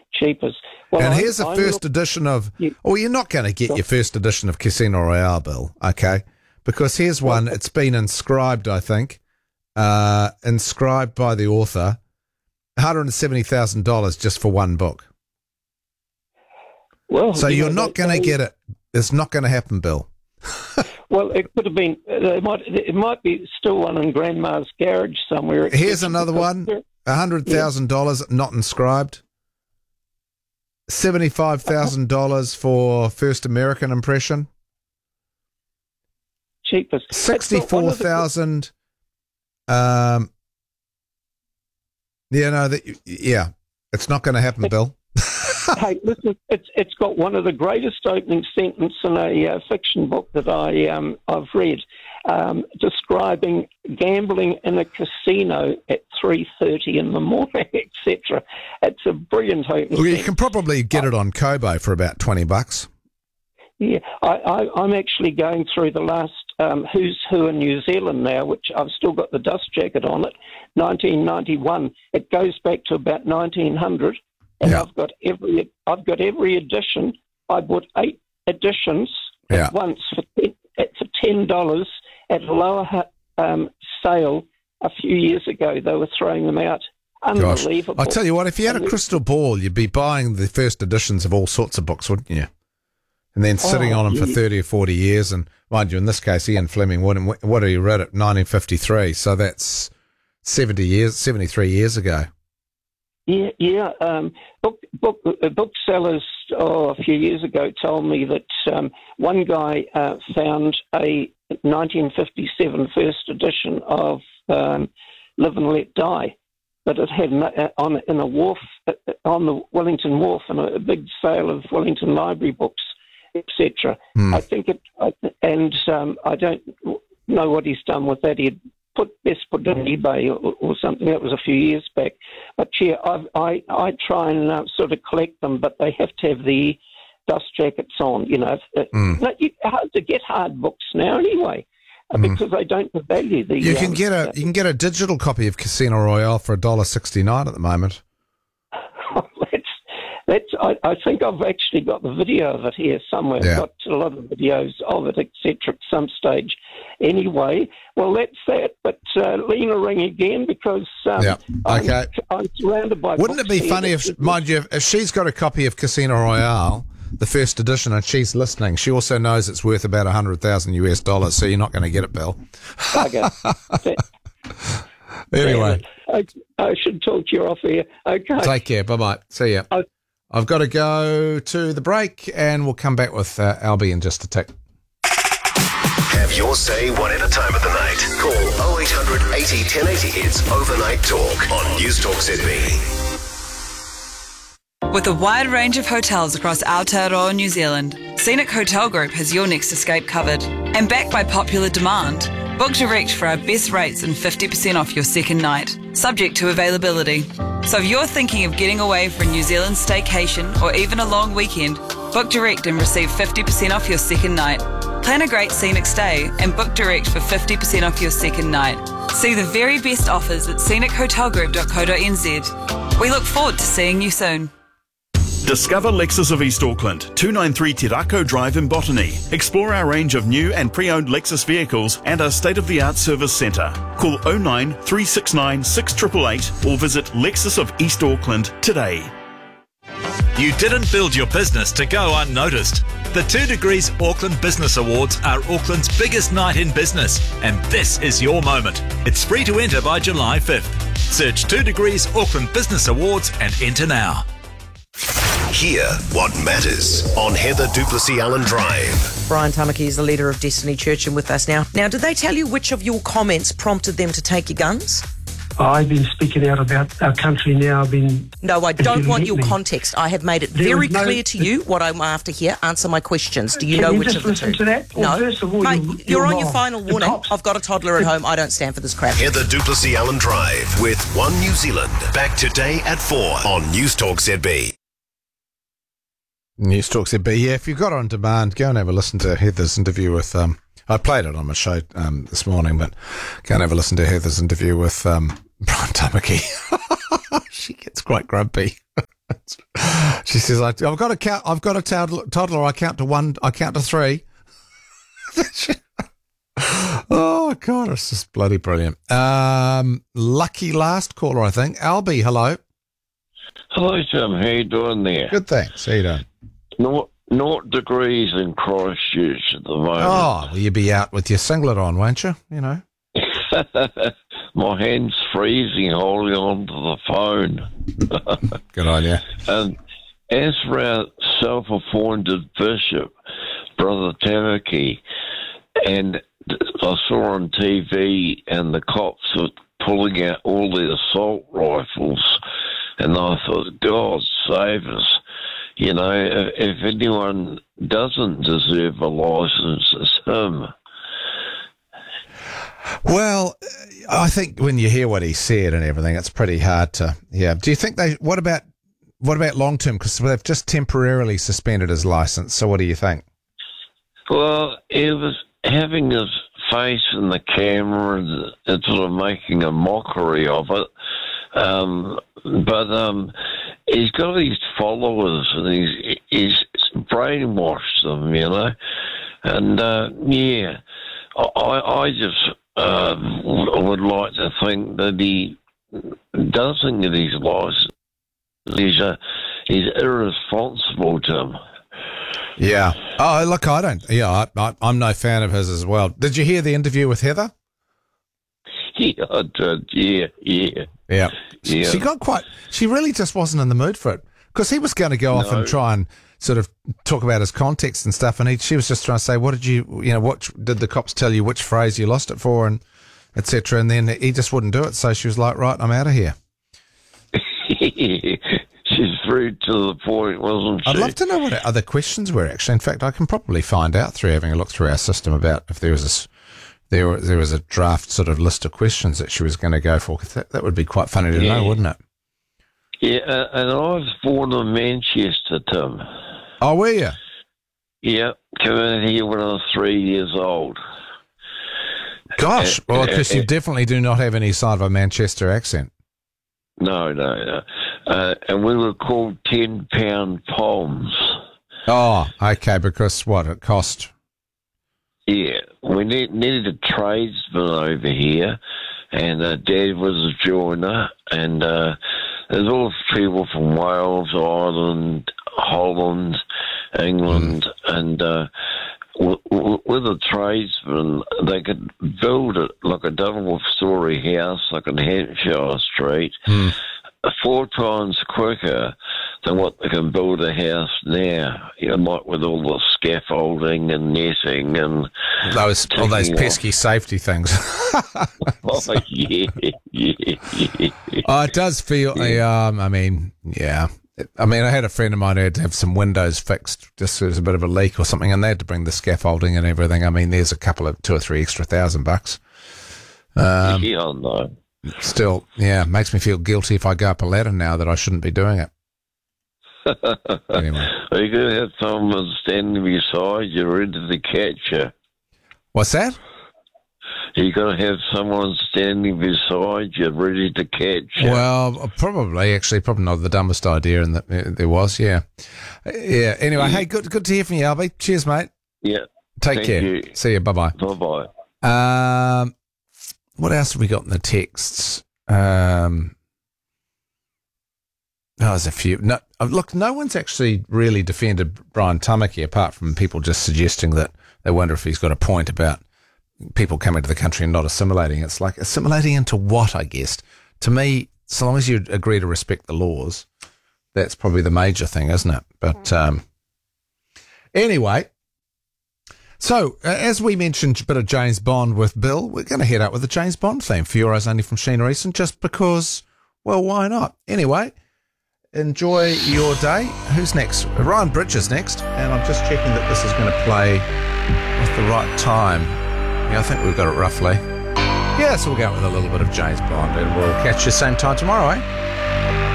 cheapest. Well, and here's a first edition of... Well, you're not going to get your first edition of Casino Royale, Bill, okay? Because here's one. It's been inscribed, I think, inscribed by the author, $170,000 just for one book. Well, so you're not going to get it. It's not going to happen, Bill. Well, it could have been. It might be still one in Grandma's garage somewhere. Here's another one. $100,000 not inscribed. $75,000 for first American impression. Cheapest. 64,000. It's not going to happen, Bill. Hey, listen, it's got one of the greatest opening sentences in a fiction book that I've read, describing gambling in a casino at 3:30 in the morning, etc. It's a brilliant opening sentence. You can probably get it on Kobo for about $20. Yeah, I'm actually going through the last Who's Who in New Zealand now, which I've still got the dust jacket on it, 1991. It goes back to about 1900. And I've got every edition. I bought 8 editions at once for $10 at a lower sale a few years ago. They were throwing them out. Unbelievable. I tell you what, if you had a crystal ball, you'd be buying the first editions of all sorts of books, wouldn't you? And then sitting on them for 30 or 40 years. And mind you, in this case, Ian Fleming, what did he write it? 1953. So that's 73 years ago. Yeah. Booksellers a few years ago told me that one guy found a 1957 first edition of Live and Let Die, but it had on the Wellington Wharf in a big sale of Wellington Library books, etc. I think I don't know what he's done with that. He'd put it on eBay or something. That was a few years back. But yeah, I try and sort of collect them, but they have to have the dust jackets on. It's hard to get hard books now anyway, because they don't value the. You can get a digital copy of Casino Royale for $1.69 at the moment. I think I've actually got the video of it here somewhere. Yeah. I've got a lot of videos of it, etc. at some stage. Anyway, well, that's that. But Lena, ring again because okay. I'm surrounded by Wouldn't it be funny if, mind you, if she's got a copy of Casino Royale, the first edition, and she's listening, she also knows it's worth about $100,000, so you're not going to get it, Bill. Okay. Anyway. I should talk to you off here. Okay. Take care. Bye-bye. See ya. I've got to go to the break, and we'll come back with Albie in just a tick. Have your say one at a time of the night. Call 0800 80 1080. It's Overnight Talk on News Talk ZB. With a wide range of hotels across Aotearoa, New Zealand, Scenic Hotel Group has your next escape covered. And backed by popular demand, book direct for our best rates and 50% off your second night, subject to availability. So if you're thinking of getting away for a New Zealand staycation or even a long weekend, book direct and receive 50% off your second night. Plan a great scenic stay and book direct for 50% off your second night. See the very best offers at scenichotelgroup.co.nz. We look forward to seeing you soon. Discover Lexus of East Auckland, 293 Te Rako Drive in Botany. Explore our range of new and pre-owned Lexus vehicles and our state-of-the-art service centre. Call 09 369 6888 or visit Lexus of East Auckland today. You didn't build your business to go unnoticed. The 2 Degrees Auckland Business Awards are Auckland's biggest night in business, and this is your moment. It's free to enter by July 5th. Search 2 Degrees Auckland Business Awards and enter now. Hear what matters on Heather Duplessis Allen Drive. Brian Tamaki is the leader of Destiny Church and with us now. Now, did they tell you which of your comments prompted them to take your guns? I've been speaking out about our country now. No, I don't want your context. I have made it very clear to you what I'm after here. Answer my questions. Do you know which of the two? Can you just listen to that? No. First of all, mate, you're on your final warning. I've got a toddler at home. I don't stand for this crap. Heather Duplessis Allen Drive with One New Zealand. Back today at 4 on News Talk ZB. News Talk ZB. Yeah, if you've got it on demand, go and have a listen to Heather's interview with... I played it on my show this morning, but go and have a listen to Heather's interview with Brian Tamaki. She gets quite grumpy. She says, I've got a toddler. I count to one. I count to three. Oh God, it's just bloody brilliant. Lucky last caller, I think. Albie, hello. Hello, Tim. How you doing there? Good, thanks. How you doing? 0 degrees in Christchurch at the moment. Oh, well, you'll be out with your singlet on, won't you? You know. My hand's freezing holding on to the phone. Good on you. And as for our self-appointed bishop, Brother Tamaki, and I saw on TV and the cops were pulling out all the assault rifles, and I thought, God save us. You know, if anyone doesn't deserve a license, it's him. Well, I think when you hear what he said and everything, it's pretty hard to. Yeah. Do you think what about long term? Because they've just temporarily suspended his license. So what do you think? Well, he was having his face in the camera and sort of making a mockery of it. But he's got these followers and he's brainwashed them, you know. And yeah, I just would like to think that he doesn't get his license. He's irresponsible, Tim. Yeah. Oh, look, I don't. Yeah, I'm no fan of his as well. Did you hear the interview with Heather? Yeah, I did. Yeah. She got quite. She really just wasn't in the mood for it because he was going to go off and try and sort of talk about his context and stuff, and she was just trying to say, what did the cops tell you? Which phrase you lost it for, and etc. And then he just wouldn't do it. So she was like, right, I'm out of here. She's rude to the point, wasn't she? I'd love to know what her other questions were, actually. In fact, I can probably find out through having a look through our system about if there was a draft sort of list of questions that she was going to go for. That would be quite funny to know, wouldn't it? Yeah, and I was born in Manchester, Tim. Oh, were you? Yeah, came in here when I was 3 years old. Gosh, well, because you definitely do not have any side of a Manchester accent. No. And we were called 10-pound poms. Oh, okay, because what, it cost? Yeah, we needed a tradesman over here, and Dad was a joiner, and there's all people from Wales, Ireland, Holland, England, and with a tradesman, they could build it like a double-storey house, like in Hampshire Street, 4 times quicker than what they can build a house now. You know, like with all the scaffolding and netting and all those pesky safety things. Oh, yeah. Oh, it does feel. I mean, yeah. I mean, I had a friend of mine who had to have some windows fixed just so there's a bit of a leak or something, and they had to bring the scaffolding and everything. I mean, there's a couple of $2 or $3 extra $1,000. Yeah, I know. Still, yeah, makes me feel guilty if I go up a ladder now that I shouldn't be doing it. Anyway. Are you going to have someone standing beside you ready to catch you? What's that? You're going to have someone standing beside you ready to catch you. Well, probably not the dumbest idea, and there was, yeah. Yeah, anyway, hey, good to hear from you, Albie. Cheers, mate. Yeah. Take care. You. See you, bye-bye. Bye-bye. What else have we got in the texts? There's a few. No, look, no one's actually really defended Brian Tamaki apart from people just suggesting that they wonder if he's got a point about people coming to the country and not assimilating. It's like assimilating into what, I guess. To me, so long as you agree to respect the laws, that's probably the major thing, isn't it? But anyway, so as we mentioned, a bit of James Bond with Bill, we're going to head out with the James Bond theme. For Your Eyes Only from Sheena Easton, just because, well, why not? Anyway, enjoy your day. Who's next? Ryan Bridges next, and I'm just checking that this is going to play with the right time. Yeah, I think we've got it roughly. Yeah, so we'll go with a little bit of James Bond, and we'll catch you same time tomorrow, eh?